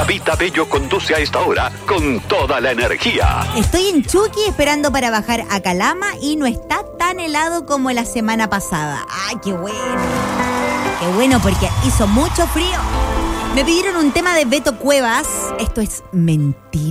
Gavita Bello conduce a esta hora con toda la energía. Estoy en Chuqui esperando para bajar a Calama y no está tan helado como la semana pasada. ¡Ay, qué bueno! Qué bueno porque hizo mucho frío. Me pidieron un tema de Beto Cuevas. Esto es mentira.